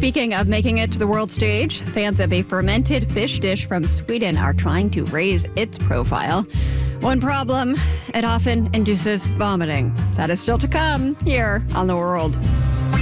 Speaking of making it to the world stage, fans of a fermented fish dish from Sweden are trying to raise its profile. One problem, it often induces vomiting. That is still to come here on The World.